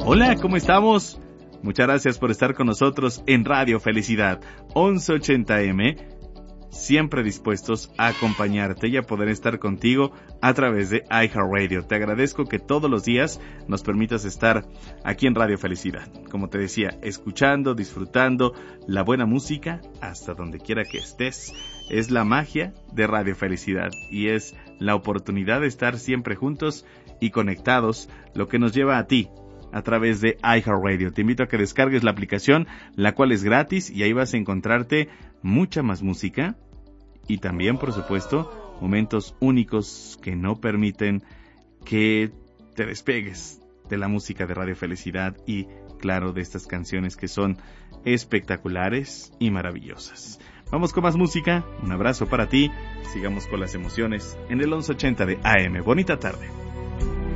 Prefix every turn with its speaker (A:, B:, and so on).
A: Hola, ¿cómo estamos? Muchas gracias por estar con nosotros en Radio Felicidad 1180M, siempre dispuestos a acompañarte y a poder estar contigo a través de iHeartRadio. Te agradezco que todos los días nos permitas estar aquí en Radio Felicidad. Como te decía, escuchando, disfrutando la buena música hasta donde quiera que estés. Es la magia de Radio Felicidad y es la oportunidad de estar siempre juntos y conectados, lo que nos lleva a ti a través de iHeartRadio. Te invito a que descargues la aplicación, la cual es gratis, y ahí vas a encontrarte mucha más música y también, por supuesto, momentos únicos que no permiten que te despegues de la música de Radio Felicidad y, claro, de estas canciones que son espectaculares y maravillosas. Vamos con más música. Un abrazo para ti. Sigamos con las emociones en el 1180 de AM. Bonita tarde.